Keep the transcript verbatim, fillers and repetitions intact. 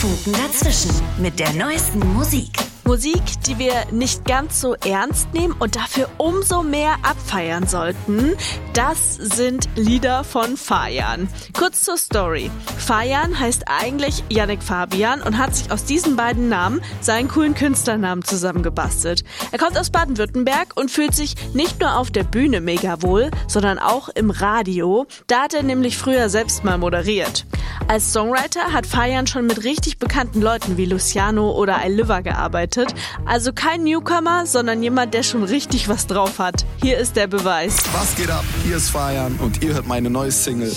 Funken dazwischen mit der neuesten Musik. Musik, die wir nicht ganz so ernst nehmen und dafür umso mehr abfeiern sollten, das sind Lieder von Fajan. Kurz zur Story. Fajan heißt eigentlich Yannick Fabian und hat sich aus diesen beiden Namen seinen coolen Künstlernamen zusammengebastelt. Er kommt aus Baden-Württemberg und fühlt sich nicht nur auf der Bühne mega wohl, sondern auch im Radio. Da hat er nämlich früher selbst mal moderiert. Als Songwriter hat Fajan schon mit richtig bekannten Leuten wie Luciano oder Ailiva gearbeitet. Also kein Newcomer, sondern jemand, der schon richtig was drauf hat. Hier ist der Beweis. Was geht ab? Hier ist Fajan und ihr hört meine neue Single